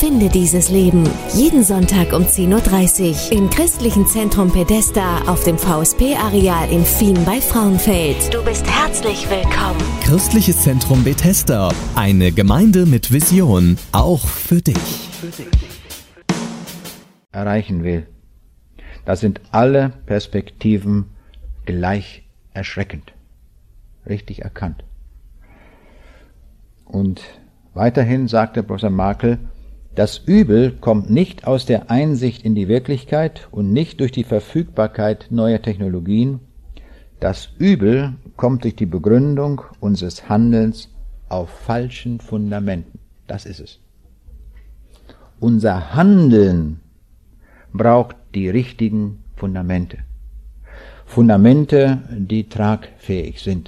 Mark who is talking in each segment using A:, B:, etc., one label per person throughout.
A: Finde dieses Leben. Jeden Sonntag um 10.30 Uhr im Christlichen Zentrum Bethesda auf dem VSP-Areal in Fien bei Frauenfeld. Du bist herzlich willkommen.
B: Christliches Zentrum Bethesda. Eine Gemeinde mit Vision. Auch für dich.
C: Erreichen will. Da sind alle Perspektiven gleich erschreckend. Richtig erkannt. Und weiterhin sagte Professor Markel, das Übel kommt nicht aus der Einsicht in die Wirklichkeit und nicht durch die Verfügbarkeit neuer Technologien. Das Übel kommt durch die Begründung unseres Handelns auf falschen Fundamenten. Das ist es. Unser Handeln braucht die richtigen Fundamente. Fundamente, die tragfähig sind.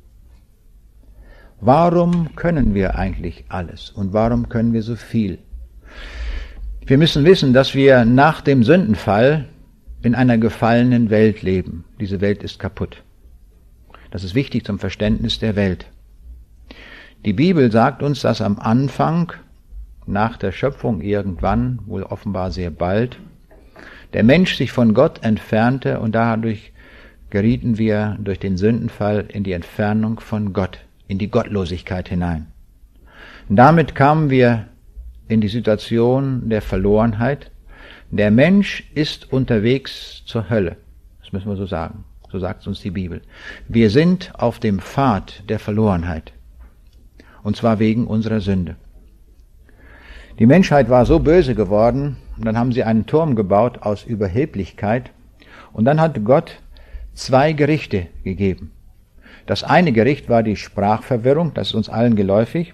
C: Warum können wir eigentlich alles und warum können wir so viel? Wir müssen wissen, dass wir nach dem Sündenfall in einer gefallenen Welt leben. Diese Welt ist kaputt. Das ist wichtig zum Verständnis der Welt. Die Bibel sagt uns, dass am Anfang, nach der Schöpfung irgendwann, wohl offenbar sehr bald, der Mensch sich von Gott entfernte und dadurch gerieten wir durch den Sündenfall in die Entfernung von Gott, in die Gottlosigkeit hinein. Und damit kamen wir in die Situation der Verlorenheit. Der Mensch ist unterwegs zur Hölle. Das müssen wir so sagen. So sagt uns die Bibel. Wir sind auf dem Pfad der Verlorenheit. Und zwar wegen unserer Sünde. Die Menschheit war so böse geworden, und dann haben sie einen Turm gebaut aus Überheblichkeit. Und dann hat Gott 2 Gerichte gegeben. Das eine Gericht war die Sprachverwirrung, das ist uns allen geläufig.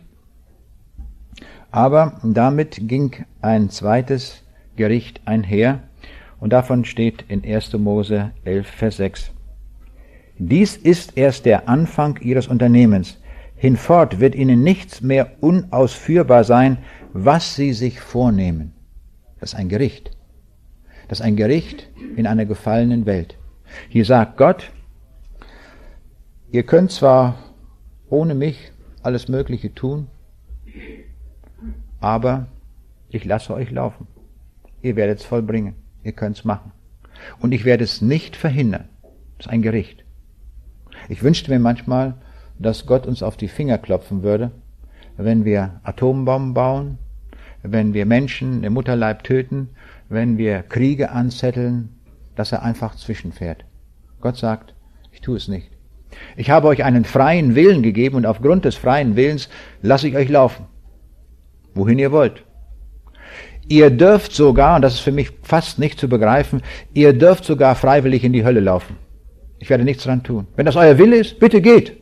C: Aber damit ging ein zweites Gericht einher. Und davon steht in 1. Mose 11, Vers 6. Dies ist erst der Anfang ihres Unternehmens. Hinfort wird ihnen nichts mehr unausführbar sein, was sie sich vornehmen. Das ist ein Gericht. Das ist ein Gericht in einer gefallenen Welt. Hier sagt Gott, ihr könnt zwar ohne mich alles Mögliche tun, aber ich lasse euch laufen. Ihr werdet es vollbringen. Ihr könnt es machen. Und ich werde es nicht verhindern. Das ist ein Gericht. Ich wünschte mir manchmal, dass Gott uns auf die Finger klopfen würde, wenn wir Atombomben bauen, wenn wir Menschen im Mutterleib töten, wenn wir Kriege anzetteln, dass er einfach zwischenfährt. Gott sagt, ich tue es nicht. Ich habe euch einen freien Willen gegeben und aufgrund des freien Willens lasse ich euch laufen. Wohin ihr wollt. Ihr dürft sogar, und das ist für mich fast nicht zu begreifen, ihr dürft sogar freiwillig in die Hölle laufen. Ich werde nichts dran tun. Wenn das euer Wille ist, bitte geht.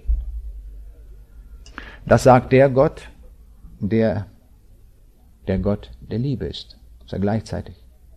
C: Das sagt der Gott, der Gott der Liebe ist. Das ist er gleichzeitig.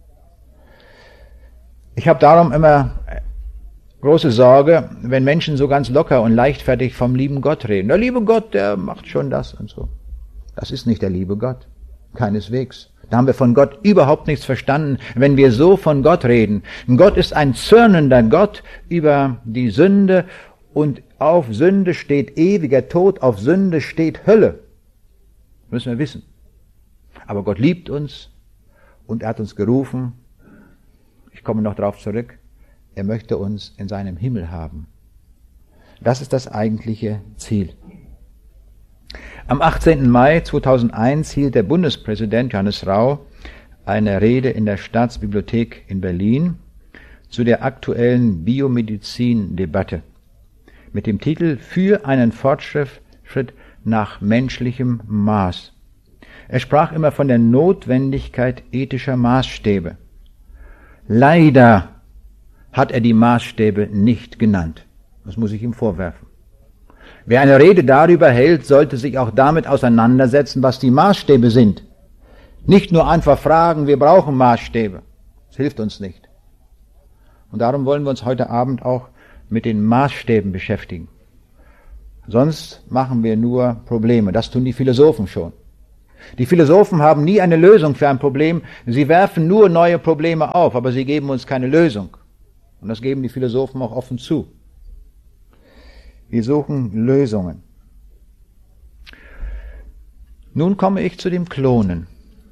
C: Ich habe darum immer große Sorge, wenn Menschen so ganz locker und leichtfertig vom lieben Gott reden. Der liebe Gott, der macht schon das und so. Das ist nicht der liebe Gott. Keineswegs. Da haben wir von Gott überhaupt nichts verstanden, wenn wir so von Gott reden. Gott ist ein zürnender Gott über die Sünde und auf Sünde steht ewiger Tod, auf Sünde steht Hölle. Das müssen wir wissen. Aber Gott liebt uns und er hat uns gerufen. Ich komme noch darauf zurück. Er möchte uns in seinem Himmel haben. Das ist das eigentliche Ziel. Am 18. Mai 2001 hielt der Bundespräsident Johannes Rau eine Rede in der Staatsbibliothek in Berlin zu der aktuellen Biomedizin-Debatte mit dem Titel Für einen Fortschritt nach menschlichem Maß. Er sprach immer von der Notwendigkeit ethischer Maßstäbe. Leider hat er die Maßstäbe nicht genannt. Das muss ich ihm vorwerfen. Wer eine Rede darüber hält, sollte sich auch damit auseinandersetzen, was die Maßstäbe sind. Nicht nur einfach fragen, wir brauchen Maßstäbe. Das hilft uns nicht. Und darum wollen wir uns heute Abend auch mit den Maßstäben beschäftigen. Sonst machen wir nur Probleme. Das tun die Philosophen schon. Die Philosophen haben nie eine Lösung für ein Problem. Sie werfen nur neue Probleme auf, aber sie geben uns keine Lösung. Und das geben die Philosophen auch offen zu. Wir suchen Lösungen. Nun komme ich zu dem Klonen.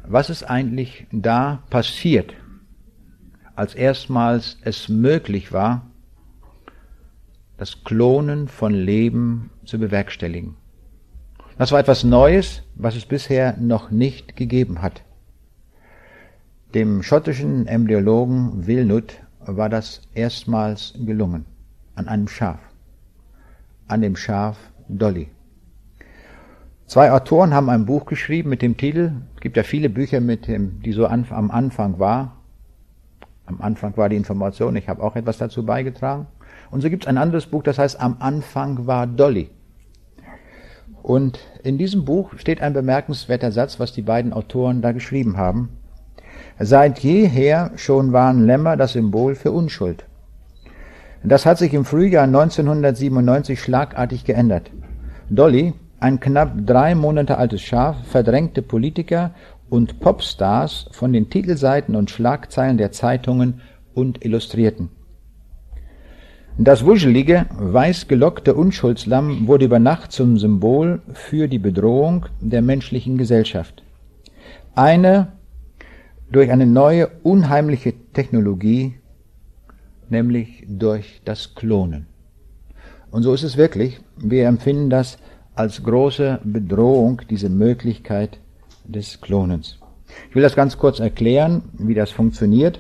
C: was ist eigentlich da passiert, als erstmals es möglich war, das Klonen von Leben zu bewerkstelligen. Das war etwas Neues, was es bisher noch nicht gegeben hat. Dem schottischen Embryologen Wilnut war das erstmals gelungen, an einem Schaf, an dem Schaf Dolly. 2 Autoren haben ein Buch geschrieben mit dem Titel, es gibt ja viele Bücher die so am Anfang war. Am Anfang war die Information, ich habe auch etwas dazu beigetragen. Und so gibt es ein anderes Buch, das heißt, am Anfang war Dolly. Und in diesem Buch steht ein bemerkenswerter Satz, was die beiden Autoren da geschrieben haben. Seit jeher schon waren Lämmer das Symbol für Unschuld. Das hat sich im Frühjahr 1997 schlagartig geändert. Dolly, ein knapp 3 Monate altes Schaf, verdrängte Politiker und Popstars von den Titelseiten und Schlagzeilen der Zeitungen und Illustrierten. Das wuschelige, weiß gelockte Unschuldslamm wurde über Nacht zum Symbol für die Bedrohung der menschlichen Gesellschaft. Durch eine neue, unheimliche Technologie, nämlich durch das Klonen. Und so ist es wirklich. Wir empfinden das als große Bedrohung, diese Möglichkeit des Klonens. Ich will das ganz kurz erklären, wie das funktioniert.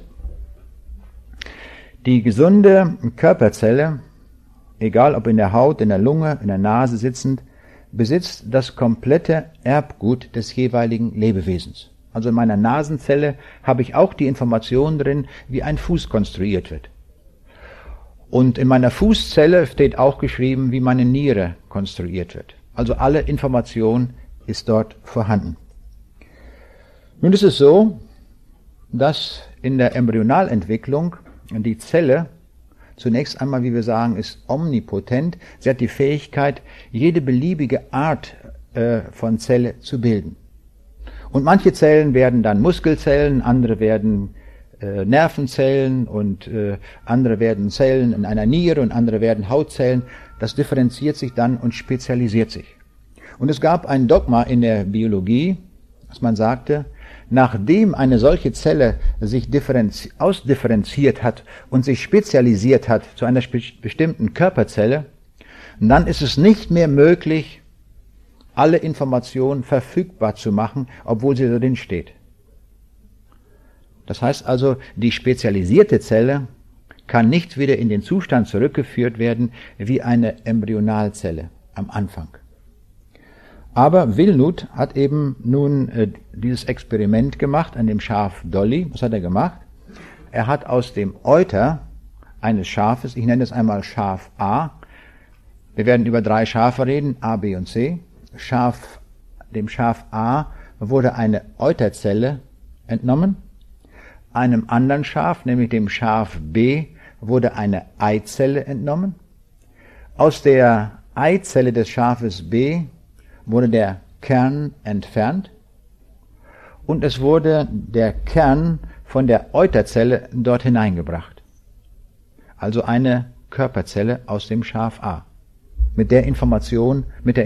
C: Die gesunde Körperzelle, egal ob in der Haut, in der Lunge, in der Nase sitzend, besitzt das komplette Erbgut des jeweiligen Lebewesens. Also in meiner Nasenzelle habe ich auch die Information drin, wie ein Fuß konstruiert wird. Und in meiner Fußzelle steht auch geschrieben, wie meine Niere konstruiert wird. Also alle Information ist dort vorhanden. Nun ist es so, dass in der Embryonalentwicklung die Zelle zunächst einmal, wie wir sagen, ist omnipotent. Sie hat die Fähigkeit, jede beliebige Art von Zelle zu bilden. Und manche Zellen werden dann Muskelzellen, andere werden Nervenzellen und andere werden Zellen in einer Niere und andere werden Hautzellen. Das differenziert sich dann und spezialisiert sich. Und es gab ein Dogma in der Biologie, dass man sagte, nachdem eine solche Zelle sich ausdifferenziert hat und sich spezialisiert hat zu einer bestimmten Körperzelle, dann ist es nicht mehr möglich, alle Informationen verfügbar zu machen, obwohl sie da drin steht. Das heißt also, die spezialisierte Zelle kann nicht wieder in den Zustand zurückgeführt werden wie eine Embryonalzelle am Anfang. Aber Wilnut hat eben nun dieses Experiment gemacht an dem Schaf Dolly. Was hat er gemacht? Er hat aus dem Euter eines Schafes, ich nenne es einmal Schaf A, wir werden über 3 Schafe reden, A, B und C. Dem Schaf A wurde eine Euterzelle entnommen, einem anderen Schaf, nämlich dem Schaf B, wurde eine Eizelle entnommen. Aus der Eizelle des Schafes B wurde der Kern entfernt und es wurde der Kern von der Euterzelle dort hineingebracht. Also eine Körperzelle aus dem Schaf A. Mit der Information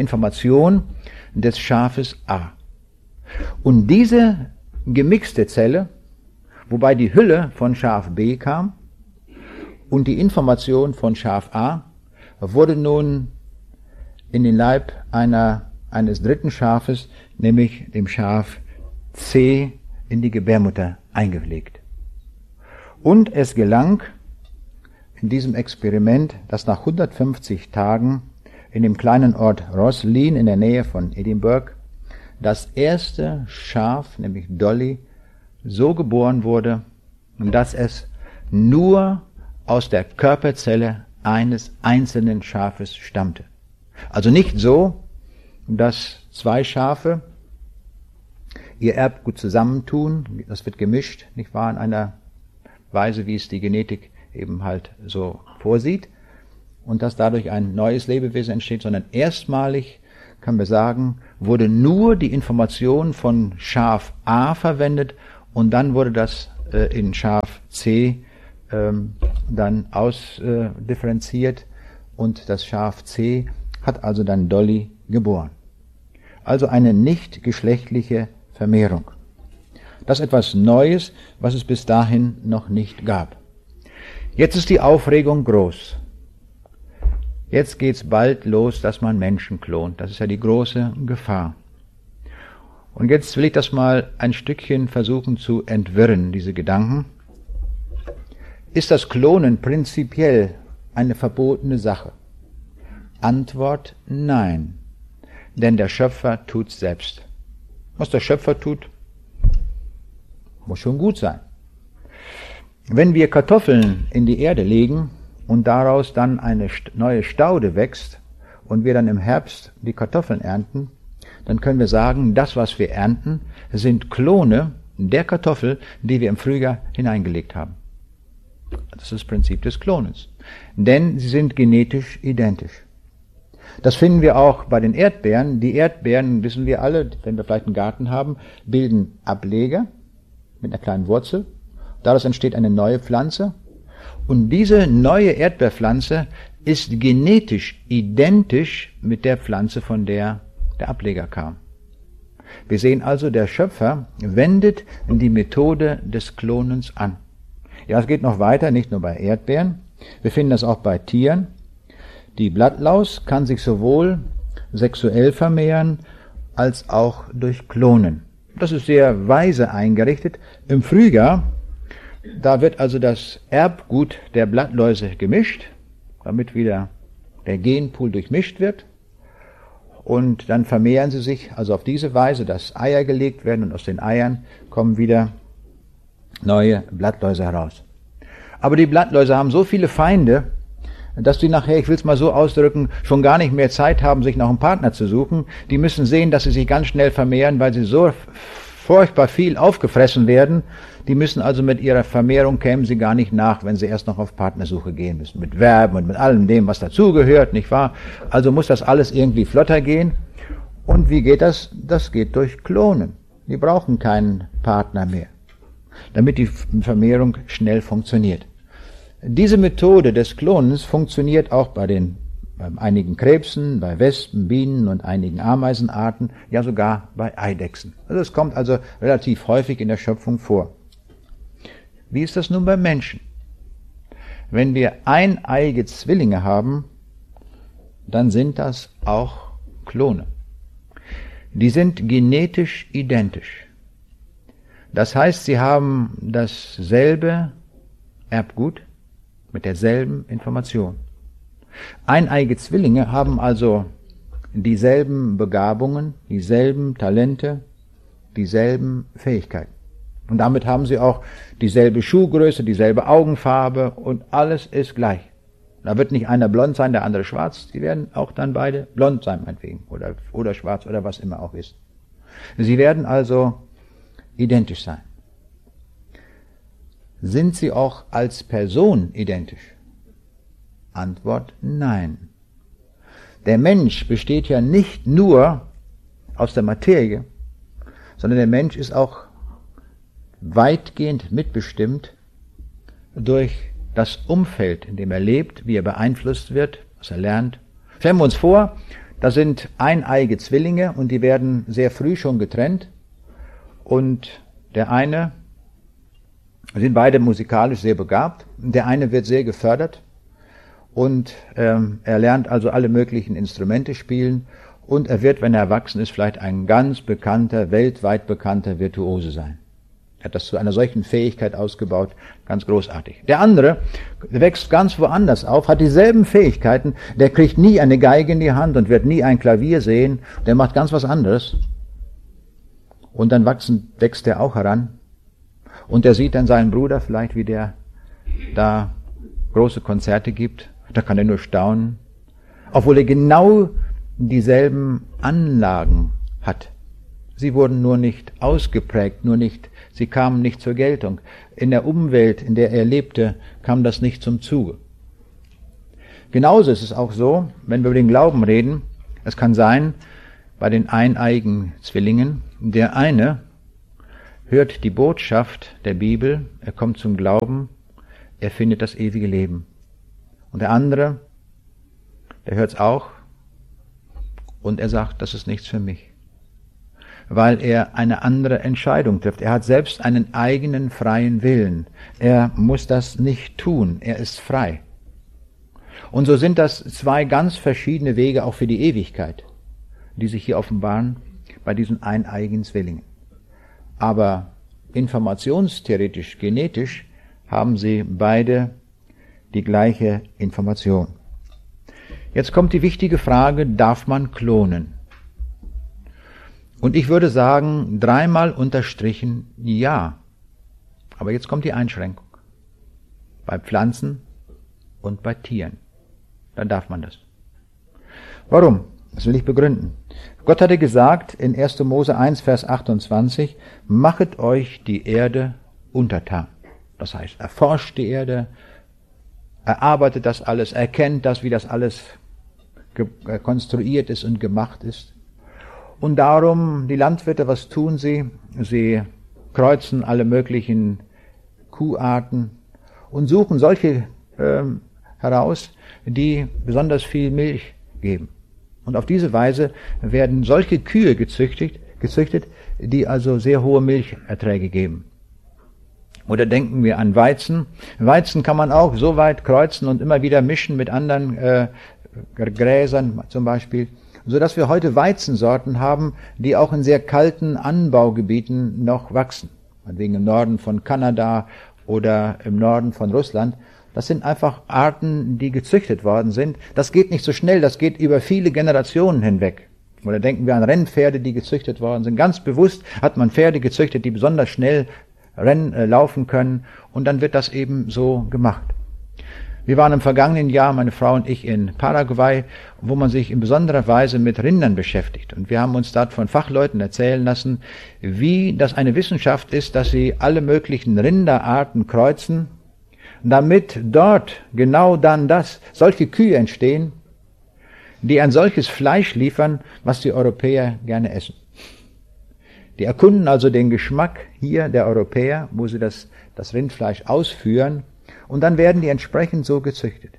C: des Schafes A. Und diese gemixte Zelle, wobei die Hülle von Schaf B kam und die Information von Schaf A, wurde nun in den Leib eines dritten Schafes, nämlich dem Schaf C, in die Gebärmutter eingelegt. Und es gelang in diesem Experiment, dass nach 150 Tagen in dem kleinen Ort Roslin in der Nähe von Edinburgh das erste Schaf, nämlich Dolly, so geboren wurde, dass es nur aus der Körperzelle eines einzelnen Schafes stammte. Also nicht so, dass 2 Schafe ihr Erbgut zusammentun, das wird gemischt, nicht wahr, in einer Weise, wie es die Genetik eben halt so vorsieht, und dass dadurch ein neues Lebewesen entsteht, sondern erstmalig, kann man sagen, wurde nur die Information von Schaf A verwendet und dann wurde das in Schaf C dann ausdifferenziert und das Schaf C hat also dann Dolly geboren. Also eine nicht geschlechtliche Vermehrung. Das ist etwas Neues, was es bis dahin noch nicht gab. Jetzt ist die Aufregung groß. Jetzt geht's bald los, dass man Menschen klont. Das ist ja die große Gefahr. Und jetzt will ich das mal ein Stückchen versuchen zu entwirren, diese Gedanken. Ist das Klonen prinzipiell eine verbotene Sache? Antwort: Nein. Denn der Schöpfer tut's selbst. Was der Schöpfer tut, muss schon gut sein. Wenn wir Kartoffeln in die Erde legen und daraus dann eine neue Staude wächst und wir dann im Herbst die Kartoffeln ernten, dann können wir sagen, das, was wir ernten, sind Klone der Kartoffel, die wir im Frühjahr hineingelegt haben. Das ist das Prinzip des Klonens. Denn sie sind genetisch identisch. Das finden wir auch bei den Erdbeeren. Die Erdbeeren, wissen wir alle, wenn wir vielleicht einen Garten haben, bilden Ableger mit einer kleinen Wurzel. Daraus entsteht eine neue Pflanze. Und diese neue Erdbeerpflanze ist genetisch identisch mit der Pflanze, von der der Ableger kam. Wir sehen also, der Schöpfer wendet die Methode des Klonens an. Ja, es geht noch weiter, nicht nur bei Erdbeeren. Wir finden das auch bei Tieren. Die Blattlaus kann sich sowohl sexuell vermehren, als auch durch Klonen. Das ist sehr weise eingerichtet. Im Frühjahr, da wird also das Erbgut der Blattläuse gemischt, damit wieder der Genpool durchmischt wird. Und dann vermehren sie sich also auf diese Weise, dass Eier gelegt werden und aus den Eiern kommen wieder neue Blattläuse heraus. Aber die Blattläuse haben so viele Feinde, dass die nachher, ich will es mal so ausdrücken, schon gar nicht mehr Zeit haben, sich noch einen Partner zu suchen. Die müssen sehen, dass sie sich ganz schnell vermehren, weil sie so furchtbar viel aufgefressen werden. Die müssen also mit ihrer Vermehrung, kämen sie gar nicht nach, wenn sie erst noch auf Partnersuche gehen müssen. Mit Werben und mit allem dem, was dazugehört, nicht wahr? Also muss das alles irgendwie flotter gehen. Und wie geht das? Das geht durch Klonen. Die brauchen keinen Partner mehr, damit die Vermehrung schnell funktioniert. Diese Methode des Klonens funktioniert auch bei einigen Krebsen, bei Wespen, Bienen und einigen Ameisenarten, ja sogar bei Eidechsen. Also es kommt also relativ häufig in der Schöpfung vor. Wie ist das nun bei Menschen? Wenn wir eineige Zwillinge haben, dann sind das auch Klone. Die sind genetisch identisch. Das heißt, sie haben dasselbe Erbgut mit derselben Information. Eineige Zwillinge haben also dieselben Begabungen, dieselben Talente, dieselben Fähigkeiten. Und damit haben sie auch dieselbe Schuhgröße, dieselbe Augenfarbe und alles ist gleich. Da wird nicht einer blond sein, der andere schwarz. Die werden auch dann beide blond sein, meinetwegen, oder schwarz oder was immer auch ist. Sie werden also identisch sein. Sind sie auch als Person identisch? Antwort: Nein. Der Mensch besteht ja nicht nur aus der Materie, sondern der Mensch ist auch weitgehend mitbestimmt durch das Umfeld, in dem er lebt, wie er beeinflusst wird, was er lernt. Stellen wir uns vor, da sind eineige Zwillinge und die werden sehr früh schon getrennt und sind beide musikalisch sehr begabt. Der eine wird sehr gefördert und er lernt also alle möglichen Instrumente spielen und er wird, wenn er erwachsen ist, vielleicht ein ganz bekannter, weltweit bekannter Virtuose sein. Er hat das zu einer solchen Fähigkeit ausgebaut, ganz großartig. Der andere wächst ganz woanders auf, hat dieselben Fähigkeiten, der kriegt nie eine Geige in die Hand und wird nie ein Klavier sehen, der macht ganz was anderes. Und dann wächst er auch heran. Und er sieht dann seinen Bruder vielleicht, wie der da große Konzerte gibt. Da kann er nur staunen. Obwohl er genau dieselben Anlagen hat. Sie wurden nur nicht ausgeprägt, sie kamen nicht zur Geltung. In der Umwelt, in der er lebte, kam das nicht zum Zuge. Genauso ist es auch so, wenn wir über den Glauben reden, es kann sein, bei den eineigen Zwillingen, der eine hört die Botschaft der Bibel, er kommt zum Glauben, er findet das ewige Leben. Und der andere, der hört es auch und er sagt, das ist nichts für mich. weil er eine andere Entscheidung trifft. Er hat selbst einen eigenen freien Willen. Er muss das nicht tun. Er ist frei. Und so sind das zwei ganz verschiedene Wege auch für die Ewigkeit, die sich hier offenbaren bei diesen eineigen Zwillingen. Aber informationstheoretisch, genetisch haben sie beide die gleiche Information. Jetzt kommt die wichtige Frage, darf man klonen? Und ich würde sagen, 3-mal unterstrichen ja. Aber jetzt kommt die Einschränkung. Bei Pflanzen und bei Tieren. Dann darf man das. Warum? Das will ich begründen. Gott hatte gesagt in 1. Mose 1, Vers 28, machet euch die Erde untertan. Das heißt, erforscht die Erde, erarbeitet das alles, erkennt das, wie das alles konstruiert ist und gemacht ist. Und darum, die Landwirte, was tun sie? Sie kreuzen alle möglichen Kuharten und suchen solche heraus, die besonders viel Milch geben. Und auf diese Weise werden solche Kühe gezüchtet, die also sehr hohe Milcherträge geben. Oder denken wir an Weizen. Weizen kann man auch so weit kreuzen und immer wieder mischen mit anderen Gräsern zum Beispiel, sodass wir heute Weizensorten haben, die auch in sehr kalten Anbaugebieten noch wachsen. Wegen im Norden von Kanada oder im Norden von Russland. Das sind einfach Arten, die gezüchtet worden sind. Das geht nicht so schnell, das geht über viele Generationen hinweg. Oder denken wir an Rennpferde, die gezüchtet worden sind. Ganz bewusst hat man Pferde gezüchtet, die besonders schnell laufen können. Und dann wird das eben so gemacht. Wir waren im vergangenen Jahr, meine Frau und ich, in Paraguay, wo man sich in besonderer Weise mit Rindern beschäftigt. Und wir haben uns dort von Fachleuten erzählen lassen, wie das eine Wissenschaft ist, dass sie alle möglichen Rinderarten kreuzen, damit dort genau dann solche Kühe entstehen, die ein solches Fleisch liefern, was die Europäer gerne essen. Die erkunden also den Geschmack hier der Europäer, wo sie das Rindfleisch ausführen, und dann werden die entsprechend so gezüchtet.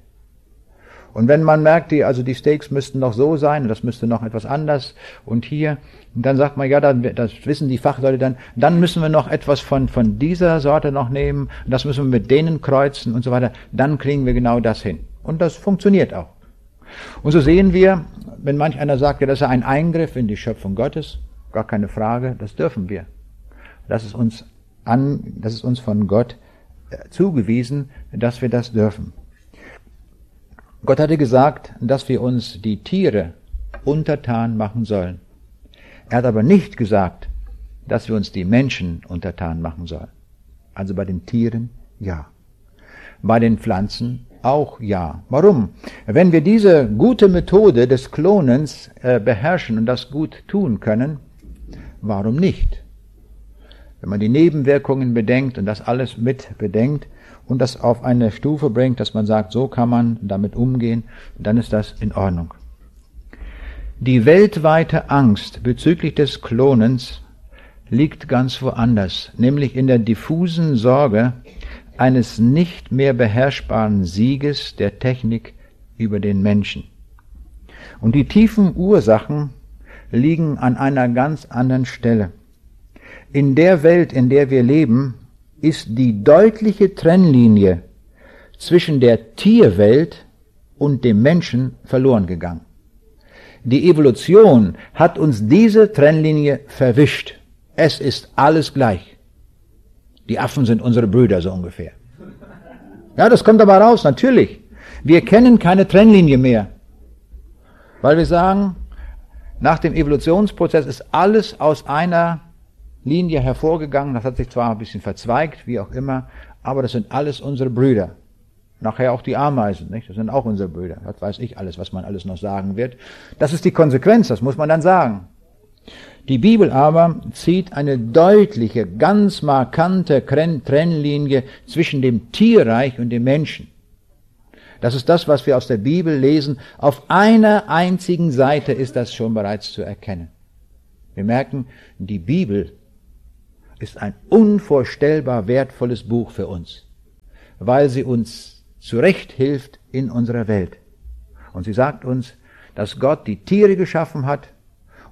C: Und wenn man merkt, die Steaks müssten noch so sein, und das müsste noch etwas anders, und hier, und dann sagt man, ja, das wissen die Fachleute dann müssen wir noch etwas von dieser Sorte noch nehmen, und das müssen wir mit denen kreuzen und so weiter, dann kriegen wir genau das hin. Und das funktioniert auch. Und so sehen wir, wenn manch einer sagt, ja, das ist ein Eingriff in die Schöpfung Gottes, gar keine Frage, das dürfen wir. Das ist uns von Gott zugewiesen, dass wir das dürfen. Gott hatte gesagt, dass wir uns die Tiere untertan machen sollen. Er hat aber nicht gesagt, dass wir uns die Menschen untertan machen sollen. Also bei den Tieren ja. Bei den Pflanzen auch ja. Warum? Wenn wir diese gute Methode des Klonens beherrschen und das gut tun können, warum nicht? Wenn man die Nebenwirkungen bedenkt und das alles mit bedenkt und das auf eine Stufe bringt, dass man sagt, so kann man damit umgehen, dann ist das in Ordnung. Die weltweite Angst bezüglich des Klonens liegt ganz woanders, nämlich in der diffusen Sorge eines nicht mehr beherrschbaren Sieges der Technik über den Menschen. Und die tiefen Ursachen liegen an einer ganz anderen Stelle. In der Welt, in der wir leben, ist die deutliche Trennlinie zwischen der Tierwelt und dem Menschen verloren gegangen. Die Evolution hat uns diese Trennlinie verwischt. Es ist alles gleich. Die Affen sind unsere Brüder, so ungefähr. Ja, das kommt aber raus, natürlich. Wir kennen keine Trennlinie mehr. Weil wir sagen, nach dem Evolutionsprozess ist alles aus einer Linie hervorgegangen, das hat sich zwar ein bisschen verzweigt, wie auch immer, aber das sind alles unsere Brüder. Nachher auch die Ameisen, nicht? Das sind auch unsere Brüder. Was weiß ich alles, was man alles noch sagen wird. Das ist die Konsequenz, das muss man dann sagen. Die Bibel aber zieht eine deutliche, ganz markante Trennlinie zwischen dem Tierreich und dem Menschen. Das ist das, was wir aus der Bibel lesen. Auf einer einzigen Seite ist das schon bereits zu erkennen. Wir merken, die Bibel ist ein unvorstellbar wertvolles Buch für uns, weil sie uns zurecht hilft in unserer Welt. Und sie sagt uns, dass Gott die Tiere geschaffen hat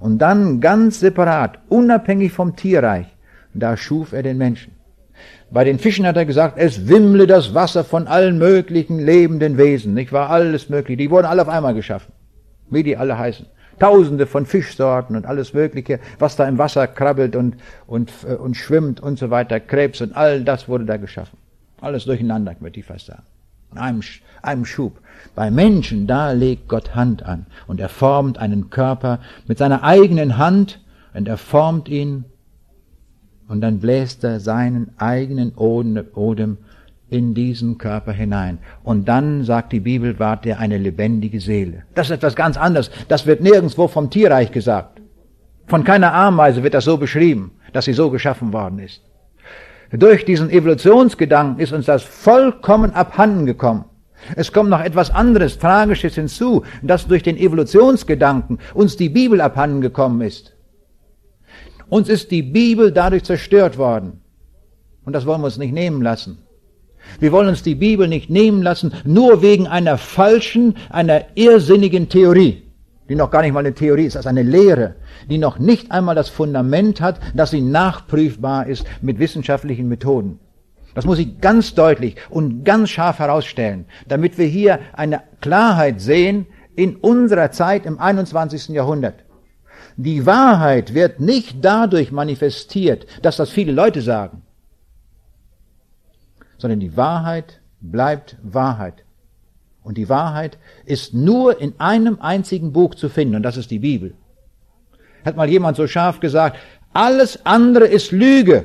C: Und dann ganz separat, unabhängig vom Tierreich, da schuf er den Menschen. Bei den Fischen hat er gesagt, es wimmle das Wasser von allen möglichen lebenden Wesen, nicht wahr? Alles mögliche. Die wurden alle auf einmal geschaffen, wie die alle heißen. Tausende von Fischsorten und alles Mögliche, was da im Wasser krabbelt und schwimmt und so weiter, Krebs und all das wurde da geschaffen. Alles durcheinander, würde ich fast sagen. In einem Schub. Bei Menschen, da legt Gott Hand an und er formt einen Körper mit seiner eigenen Hand und er formt ihn und dann bläst er seinen eigenen Odem in diesen Körper hinein. Und dann, sagt die Bibel, ward er eine lebendige Seele. Das ist etwas ganz anderes. Das wird nirgendwo vom Tierreich gesagt. Von keiner Ameise wird das so beschrieben, dass sie so geschaffen worden ist. Durch diesen Evolutionsgedanken ist uns das vollkommen abhanden gekommen. Es kommt noch etwas anderes, Tragisches hinzu, dass durch den Evolutionsgedanken uns die Bibel abhanden gekommen ist. Uns ist die Bibel dadurch zerstört worden. Und das wollen wir uns nicht nehmen lassen. Wir wollen uns die Bibel nicht nehmen lassen, nur wegen einer falschen, einer irrsinnigen Theorie, die noch gar nicht mal eine Theorie ist, das ist eine Lehre, die noch nicht einmal das Fundament hat, dass sie nachprüfbar ist mit wissenschaftlichen Methoden. Das muss ich ganz deutlich und ganz scharf herausstellen, damit wir hier eine Klarheit sehen in unserer Zeit im 21. Jahrhundert. Die Wahrheit wird nicht dadurch manifestiert, dass das viele Leute sagen, sondern die Wahrheit bleibt Wahrheit. Und die Wahrheit ist nur in einem einzigen Buch zu finden, und das ist die Bibel. Hat mal jemand so scharf gesagt, alles andere ist Lüge.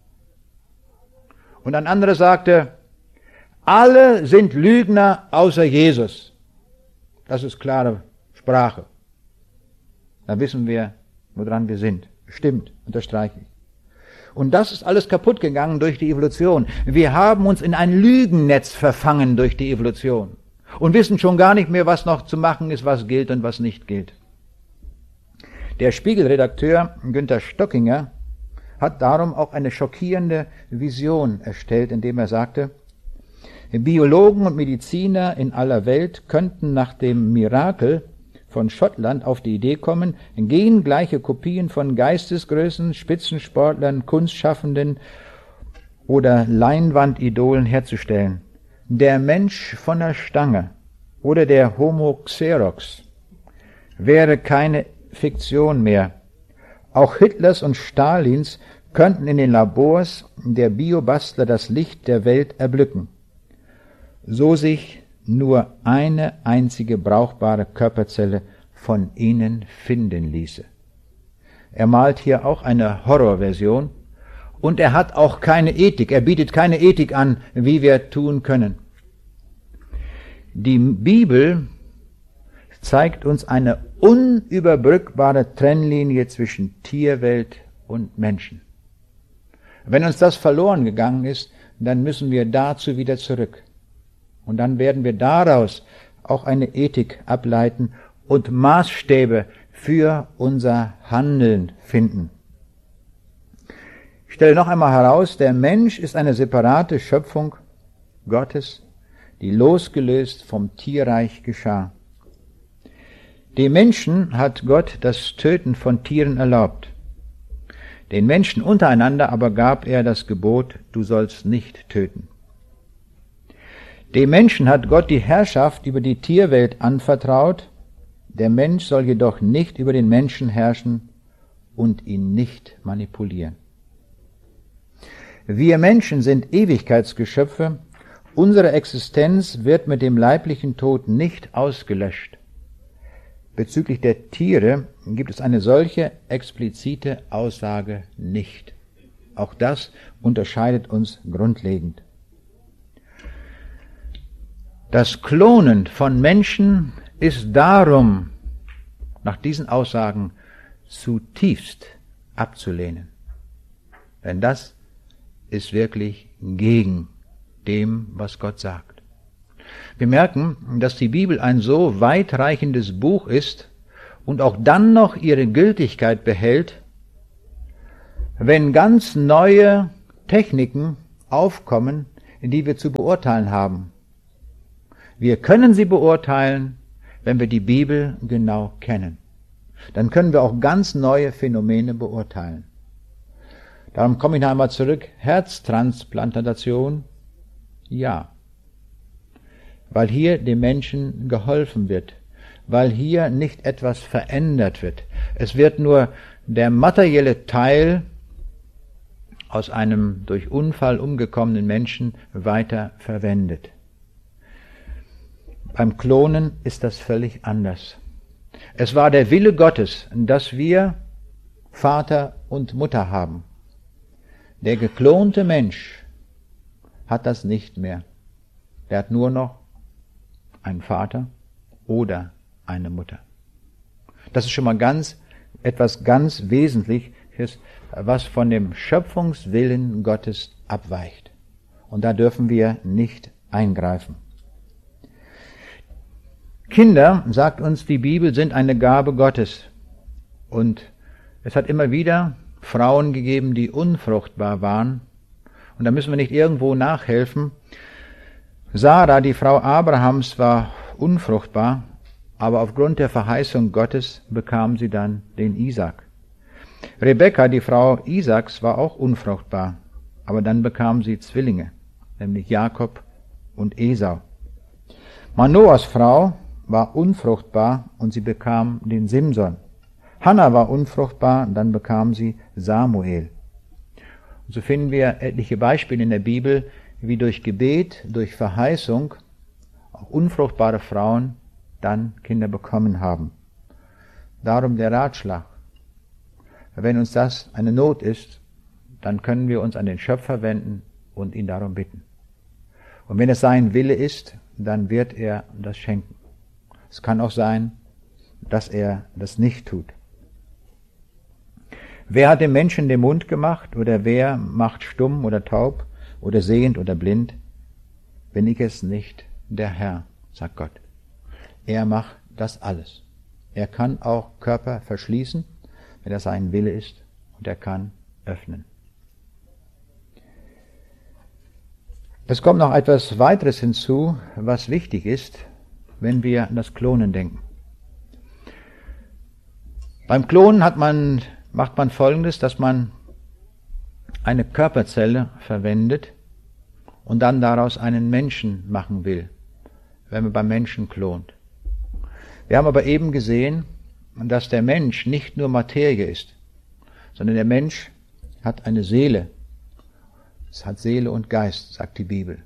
C: Und ein anderer sagte, alle sind Lügner außer Jesus. Das ist klare Sprache. Dann wissen wir, woran wir sind. Stimmt, unterstreiche ich. Und das ist alles kaputt gegangen durch die Evolution. Wir haben uns in ein Lügennetz verfangen durch die Evolution und wissen schon gar nicht mehr, was noch zu machen ist, was gilt und was nicht gilt. Der Spiegelredakteur Günther Stockinger hat darum auch eine schockierende Vision erstellt, indem er sagte, Biologen und Mediziner in aller Welt könnten nach dem Mirakel von Schottland auf die Idee kommen, gengleiche Kopien von Geistesgrößen, Spitzensportlern, Kunstschaffenden oder Leinwandidolen herzustellen. Der Mensch von der Stange oder der Homo Xerox wäre keine Fiktion mehr. Auch Hitlers und Stalins könnten in den Labors der Biobastler das Licht der Welt erblicken, so sich nur eine einzige brauchbare Körperzelle von ihnen finden ließe. Er malt hier auch eine Horrorversion und er hat auch keine Ethik, er bietet keine Ethik an, wie wir tun können. Die Bibel zeigt uns eine unüberbrückbare Trennlinie zwischen Tierwelt und Menschen. Wenn uns das verloren gegangen ist, dann müssen wir dazu wieder zurück. Und dann werden wir daraus auch eine Ethik ableiten und Maßstäbe für unser Handeln finden. Ich stelle noch einmal heraus, der Mensch ist eine separate Schöpfung Gottes, die losgelöst vom Tierreich geschah. Dem Menschen hat Gott das Töten von Tieren erlaubt. Den Menschen untereinander aber gab er das Gebot, du sollst nicht töten. Dem Menschen hat Gott die Herrschaft über die Tierwelt anvertraut, der Mensch soll jedoch nicht über den Menschen herrschen und ihn nicht manipulieren. Wir Menschen sind Ewigkeitsgeschöpfe, unsere Existenz wird mit dem leiblichen Tod nicht ausgelöscht. Bezüglich der Tiere gibt es eine solche explizite Aussage nicht. Auch das unterscheidet uns grundlegend. Das Klonen von Menschen ist darum, nach diesen Aussagen, zutiefst abzulehnen. Denn das ist wirklich gegen dem, was Gott sagt. Wir merken, dass die Bibel ein so weitreichendes Buch ist und auch dann noch ihre Gültigkeit behält, wenn ganz neue Techniken aufkommen, die wir zu beurteilen haben. Wir können sie beurteilen, wenn wir die Bibel genau kennen. dann können wir auch ganz neue Phänomene beurteilen. Darum komme ich noch einmal zurück. Herztransplantation, ja. Weil hier dem Menschen geholfen wird. Weil hier nicht etwas verändert wird. Es wird nur der materielle Teil aus einem durch Unfall umgekommenen Menschen weiter verwendet. Beim Klonen ist das völlig anders. Es war der Wille Gottes, dass wir Vater und Mutter haben. Der geklonte Mensch hat das nicht mehr. Der hat nur noch einen Vater oder eine Mutter. Das ist schon mal etwas ganz Wesentliches, was von dem Schöpfungswillen Gottes abweicht. Und da dürfen wir nicht eingreifen. Kinder, sagt uns die Bibel, sind eine Gabe Gottes. Und es hat immer wieder Frauen gegeben, die unfruchtbar waren. Und da müssen wir nicht irgendwo nachhelfen. Sarah, die Frau Abrahams, war unfruchtbar, aber aufgrund der Verheißung Gottes bekam sie dann den Isaak. Rebekka, die Frau Isaaks, war auch unfruchtbar, aber dann bekam sie Zwillinge, nämlich Jakob und Esau. Manoas Frau war unfruchtbar und sie bekam den Simson. Hannah war unfruchtbar, dann bekam sie Samuel. Und so finden wir etliche Beispiele in der Bibel, wie durch Gebet, durch Verheißung auch unfruchtbare Frauen dann Kinder bekommen haben. Darum der Ratschlag. Wenn uns das eine Not ist, dann können wir uns an den Schöpfer wenden und ihn darum bitten. Und wenn es sein Wille ist, dann wird er das schenken. Es kann auch sein, dass er das nicht tut. Wer hat dem Menschen den Mund gemacht oder wer macht stumm oder taub oder sehend oder blind? Bin ich es nicht, der Herr, sagt Gott. Er macht das alles. Er kann auch Körper verschließen, wenn das sein Wille ist, und er kann öffnen. Es kommt noch etwas weiteres hinzu, was wichtig ist, wenn wir an das Klonen denken. Beim Klonen macht man Folgendes, dass man eine Körperzelle verwendet und dann daraus einen Menschen machen will, wenn man beim Menschen klont. Wir haben aber eben gesehen, dass der Mensch nicht nur Materie ist, sondern der Mensch hat eine Seele. Es hat Seele und Geist, sagt die Bibel.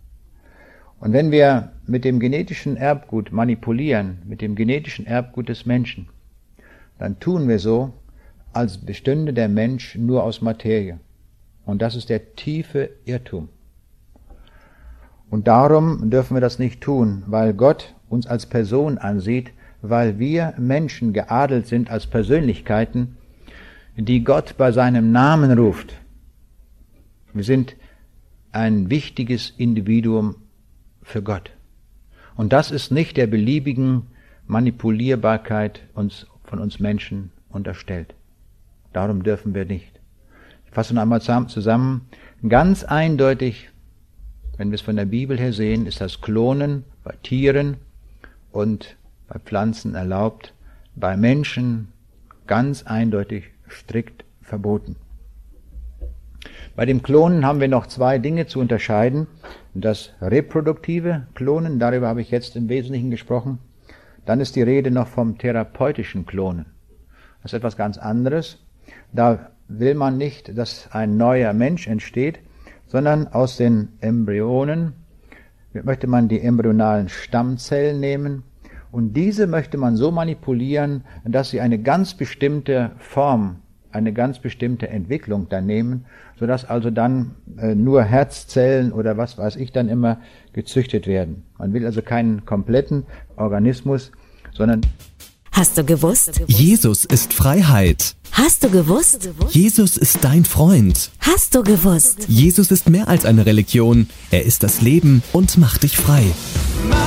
C: Und wenn wir mit dem genetischen Erbgut manipulieren, mit dem genetischen Erbgut des Menschen, dann tun wir so, als bestünde der Mensch nur aus Materie. Und das ist der tiefe Irrtum. Und darum dürfen wir das nicht tun, weil Gott uns als Person ansieht, weil wir Menschen geadelt sind als Persönlichkeiten, die Gott bei seinem Namen ruft. Wir sind ein wichtiges Individuum für Gott. Und das ist nicht der beliebigen Manipulierbarkeit von uns Menschen unterstellt. Darum dürfen wir nicht. Ich fasse noch einmal zusammen. Ganz eindeutig, wenn wir es von der Bibel her sehen, ist das Klonen bei Tieren und bei Pflanzen erlaubt, bei Menschen ganz eindeutig strikt verboten. Bei dem Klonen haben wir noch zwei Dinge zu unterscheiden. Das reproduktive Klonen, darüber habe ich jetzt im Wesentlichen gesprochen. Dann ist die Rede noch vom therapeutischen Klonen. Das ist etwas ganz anderes. Da will man nicht, dass ein neuer Mensch entsteht, sondern aus den Embryonen möchte man die embryonalen Stammzellen nehmen und diese möchte man so manipulieren, dass sie eine ganz bestimmte Form, eine ganz bestimmte Entwicklung dann nehmen, sodass also dann nur Herzzellen oder was weiß ich dann immer gezüchtet werden. Man will also keinen kompletten Organismus, sondern...
A: Hast du gewusst?
B: Jesus ist Freiheit.
A: Hast du gewusst?
B: Jesus ist dein Freund.
A: Hast du gewusst?
B: Jesus ist mehr als eine Religion. Er ist das Leben und macht dich frei.